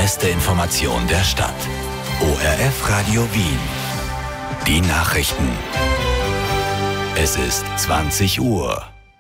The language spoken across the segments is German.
beste Information der Stadt. ORF Radio Wien. Die Nachrichten. Es ist 20 Uhr.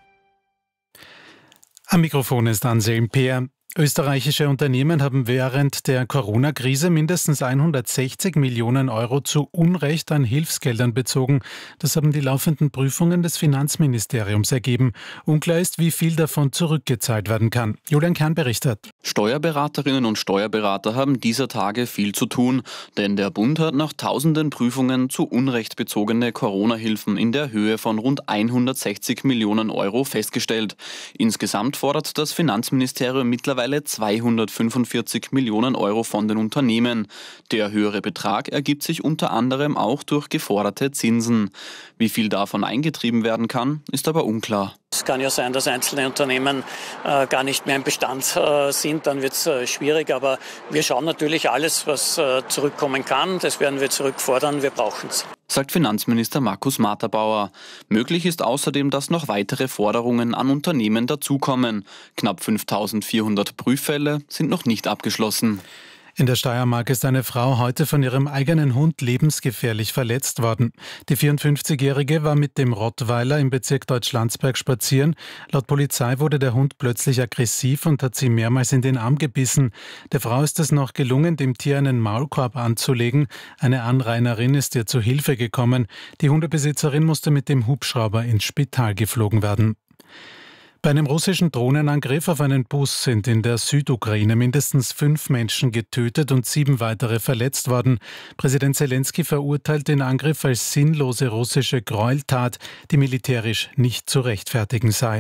Am Mikrofon ist Anselm Peer. Österreichische Unternehmen haben während der Corona-Krise mindestens 160 Millionen Euro zu Unrecht an Hilfsgeldern bezogen. Das haben die laufenden Prüfungen des Finanzministeriums ergeben. Unklar ist, wie viel davon zurückgezahlt werden kann. Julian Kern berichtet. Steuerberaterinnen und Steuerberater haben dieser Tage viel zu tun, denn der Bund hat nach tausenden Prüfungen zu Unrecht bezogene Corona-Hilfen in der Höhe von rund 160 Millionen Euro festgestellt. Insgesamt fordert das Finanzministerium mittlerweile 245 Millionen Euro von den Unternehmen. Der höhere Betrag ergibt sich unter anderem auch durch geforderte Zinsen. Wie viel davon eingetrieben werden kann, ist aber unklar. Es kann ja sein, dass einzelne Unternehmen gar nicht mehr im Bestand sind, dann wird es schwierig. Aber wir schauen natürlich alles, was zurückkommen kann. Das werden wir zurückfordern, wir brauchen es. Sagt Finanzminister Markus Matterbauer. Möglich ist außerdem, dass noch weitere Forderungen an Unternehmen dazukommen. Knapp 5.400 Prüffälle sind noch nicht abgeschlossen. In der Steiermark ist eine Frau heute von ihrem eigenen Hund lebensgefährlich verletzt worden. Die 54-Jährige war mit dem Rottweiler im Bezirk Deutschlandsberg spazieren. Laut Polizei wurde der Hund plötzlich aggressiv und hat sie mehrmals in den Arm gebissen. Der Frau ist es noch gelungen, dem Tier einen Maulkorb anzulegen. Eine Anrainerin ist ihr zu Hilfe gekommen. Die Hundebesitzerin musste mit dem Hubschrauber ins Spital geflogen werden. Bei einem russischen Drohnenangriff auf einen Bus sind in der Südukraine mindestens 5 Menschen getötet und 7 weitere verletzt worden. Präsident Zelensky verurteilt den Angriff als sinnlose russische Gräueltat, die militärisch nicht zu rechtfertigen sei.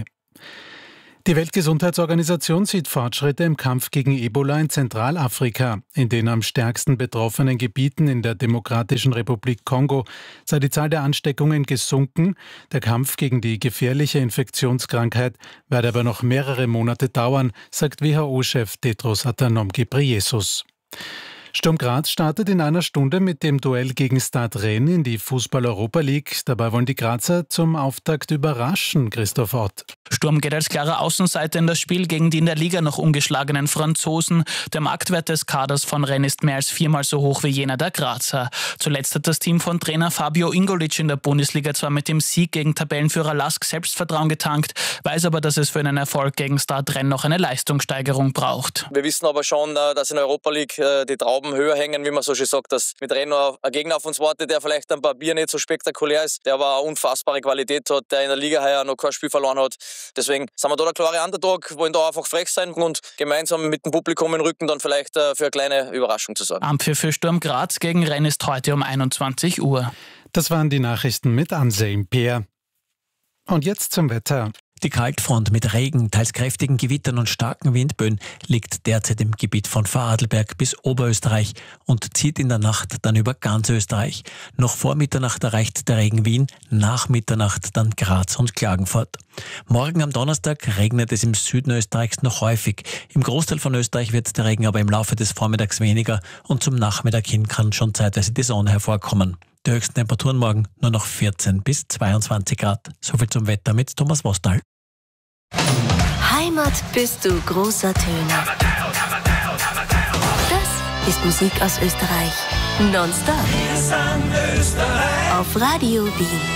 Die Weltgesundheitsorganisation sieht Fortschritte im Kampf gegen Ebola in Zentralafrika. In den am stärksten betroffenen Gebieten in der Demokratischen Republik Kongo sei die Zahl der Ansteckungen gesunken. Der Kampf gegen die gefährliche Infektionskrankheit werde aber noch mehrere Monate dauern, sagt WHO-Chef Tedros Adhanom Ghebreyesus. Sturm Graz startet in einer Stunde mit dem Duell gegen Stade Rennes in die Fußball-Europa League. Dabei wollen die Grazer zum Auftakt überraschen, Christoph Ott. Sturm geht als klarer Außenseiter in das Spiel gegen die in der Liga noch ungeschlagenen Franzosen. Der Marktwert des Kaders von Rennes ist mehr als 4-mal so hoch wie jener der Grazer. Zuletzt hat das Team von Trainer Fabio Ingolic in der Bundesliga zwar mit dem Sieg gegen Tabellenführer LASK Selbstvertrauen getankt, weiß aber, dass es für einen Erfolg gegen Stade Rennes noch eine Leistungssteigerung braucht. Wir wissen aber schon, dass in der Europa League die Trauben höher hängen, wie man so schön sagt, dass mit Rennes ein Gegner auf uns wartet, der vielleicht am Papier nicht so spektakulär ist, der aber eine unfassbare Qualität hat, der in der Liga heuer noch kein Spiel verloren hat. Deswegen sind wir da der klare Underdog, wollen da einfach frech sein und gemeinsam mit dem Publikum im Rücken dann vielleicht für eine kleine Überraschung zu sorgen. Ampfiff für Sturm Graz gegen Rennes ist heute um 21 Uhr. Das waren die Nachrichten mit Anselm Peer. Und jetzt zum Wetter. Die Kaltfront mit Regen, teils kräftigen Gewittern und starken Windböen liegt derzeit im Gebiet von Vorarlberg bis Oberösterreich und zieht in der Nacht dann über ganz Österreich. Noch vor Mitternacht erreicht der Regen Wien, nach Mitternacht dann Graz und Klagenfurt. Morgen am Donnerstag regnet es im Süden Österreichs noch häufig. Im Großteil von Österreich wird der Regen aber im Laufe des Vormittags weniger und zum Nachmittag hin kann schon zeitweise die Sonne hervorkommen. Die höchsten Temperaturen morgen nur noch 14 bis 22 Grad. Soviel zum Wetter mit Thomas Wostal. Heimat bist du großer Töne. Das ist Musik aus Österreich. Nonstop. Auf Radio Wien.